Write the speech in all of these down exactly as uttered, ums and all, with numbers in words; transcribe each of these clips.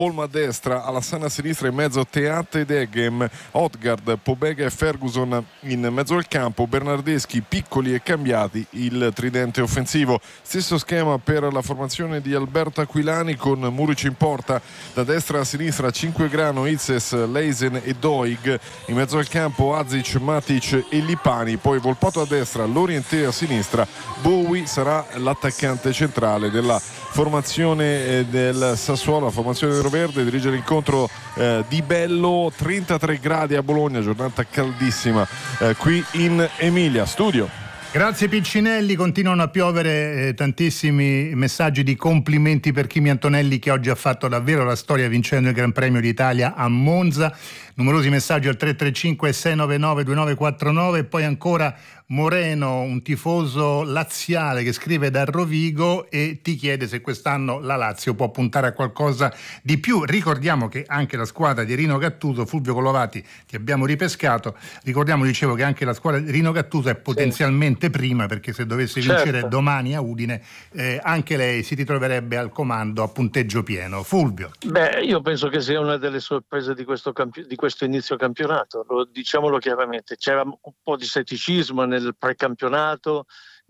Olmo a destra, Alassane a sinistra, in mezzo Teat ed Eghem, Odgaard, Pobega e Ferguson in mezzo al campo, Bernardeschi piccoli e cambiati il tridente offensivo. Stesso schema per la formazione di Alberto Aquilani con Muric in porta, da destra a sinistra Cinquegrano, Itzes, Leisen e Doig, in mezzo al campo Azic, Matic e Lipani, poi Volpato a destra, Lorienté a sinistra, Bowie sarà l'attaccante centrale della formazione del Sassuolo, la formazione verde. Dirige l'incontro eh, Di Bello. Trentatré gradi a Bologna, giornata caldissima eh, qui in Emilia. Studio. Grazie Piccinelli, continuano a piovere eh, tantissimi messaggi di complimenti per Kimi Antonelli, che oggi ha fatto davvero la storia vincendo il Gran Premio d'Italia a Monza. Numerosi messaggi al tre tre cinque sei nove nove due nove quattro nove, e poi ancora Moreno, un tifoso laziale, che scrive da Rovigo e ti chiede se quest'anno la Lazio può puntare a qualcosa di più. Ricordiamo che anche la squadra di Rino Gattuso, Fulvio Colovati, ti abbiamo ripescato, ricordiamo, dicevo, che anche la squadra di Rino Gattuso è potenzialmente sì. prima, perché se dovesse vincere certo. domani a Udine eh, anche lei si ritroverebbe al comando a punteggio pieno. Fulvio. Beh, io penso che sia una delle sorprese di questo, campi- di questo inizio campionato, lo, diciamolo chiaramente. C'era un po' di scetticismo nel precampionato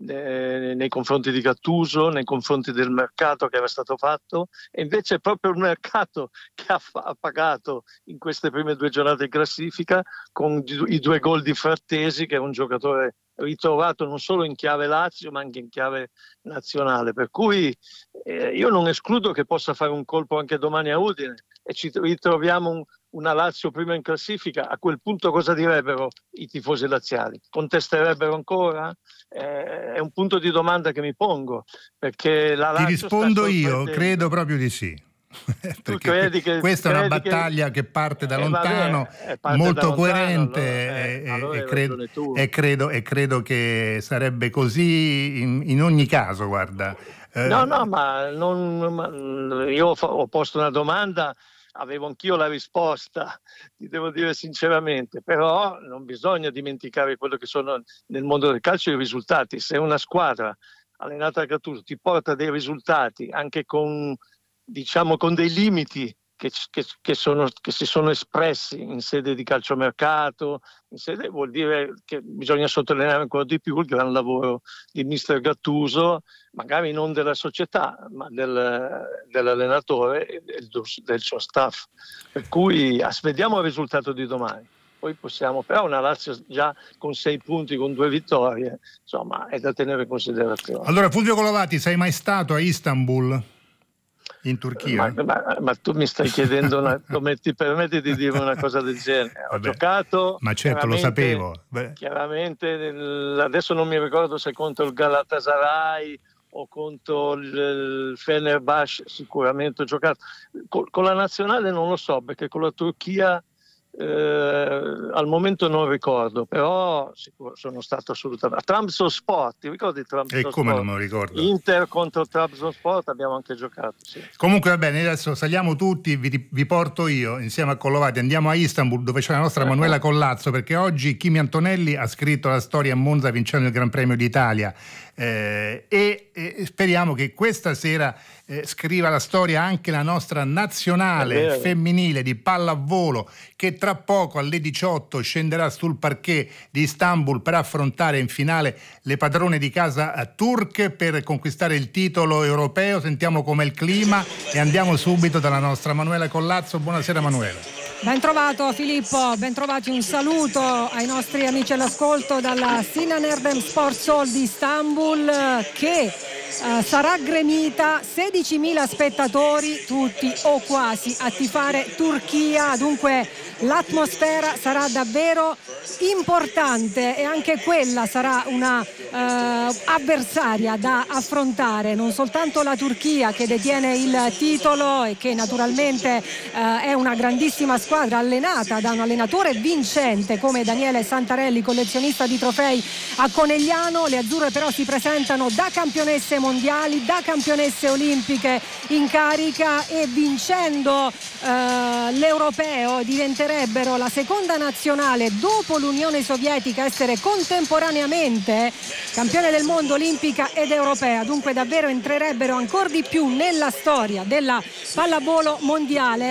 eh, nei confronti di Gattuso, nei confronti del mercato che era stato fatto, e invece è proprio il mercato che ha, fa- ha pagato in queste prime due giornate in classifica con i due gol di Frattesi, che è un giocatore ritrovato non solo in chiave Lazio ma anche in chiave nazionale, per cui eh, io non escludo che possa fare un colpo anche domani a Udine e ci ritroviamo un, una Lazio prima in classifica. A quel punto cosa direbbero i tifosi laziali? Contesterebbero ancora? Eh, è un punto di domanda che mi pongo, perché la Lazio ti rispondo io, credo proprio di sì. Perché che, questa è una battaglia che, che parte da eh, lontano, vabbè, parte molto da lontano, coerente allora, eh, e, allora e, credo, e, credo, e credo che sarebbe così in, in ogni caso, guarda. Eh, no, no, ma, non, ma io ho, ho posto una domanda, avevo anch'io la risposta, ti devo dire sinceramente, però non bisogna dimenticare quello che sono nel mondo del calcio i risultati. Se una squadra allenata da Gattuso ti porta dei risultati anche con, diciamo, con dei limiti che, che, che, sono, che si sono espressi in sede di calciomercato, in sede, vuol dire che bisogna sottolineare ancora di più il gran lavoro di mister Gattuso, magari non della società, ma del, dell'allenatore e del, del suo staff. Per cui vediamo il risultato di domani. Poi possiamo, però una Lazio già con sei punti, con due vittorie, insomma, è da tenere in considerazione. Allora, Fulvio Colovati, sei mai stato a Istanbul? In Turchia? Ma, ma, ma tu mi stai chiedendo, una, come ti permetti di dire una cosa del genere? Ho Vabbè, giocato, ma certo, lo sapevo. Beh. Chiaramente, adesso non mi ricordo se contro il Galatasaray o contro il, il Fenerbahce, sicuramente ho giocato. Con, con la nazionale non lo so, perché con la Turchia Eh, al momento non ricordo, però sicuro, sono stato assolutamente a Trabzonspor. Ti ricordi Trabzonspor? E come non me lo ricordo? Inter contro Trabzonspor abbiamo anche giocato, sì. Comunque va bene, adesso saliamo tutti, vi, vi porto io insieme a Colovati, andiamo a Istanbul dove c'è la nostra Manuela Collazzo, perché oggi Kimi Antonelli ha scritto la storia a Monza vincendo il Gran Premio d'Italia eh, e, e speriamo che questa sera eh, scriva la storia anche la nostra nazionale femminile di pallavolo, che tra poco alle diciotto scenderà sul parquet di Istanbul per affrontare in finale le padrone di casa turche per conquistare il titolo europeo. Sentiamo com'è il clima e andiamo subito dalla nostra Manuela Collazzo. Buonasera Manuela. Ben trovato Filippo, ben trovati, un saluto ai nostri amici all'ascolto dalla Sinan Erdem Sports Hall di Istanbul, che uh, sarà gremita, sedicimila spettatori, tutti o quasi a tifare Turchia, dunque l'atmosfera sarà davvero importante e anche quella sarà una uh, avversaria da affrontare, non soltanto la Turchia che detiene il titolo e che naturalmente uh, è una grandissima squadra allenata da un allenatore vincente come Daniele Santarelli, collezionista di trofei a Conegliano. Le azzurre però si presentano da campionesse mondiali, da campionesse olimpiche in carica, e vincendo eh, l'europeo diventerebbero la seconda nazionale dopo l'Unione Sovietica a essere contemporaneamente campione del mondo olimpica ed europea. Dunque davvero entrerebbero ancora di più nella storia della pallavolo mondiale.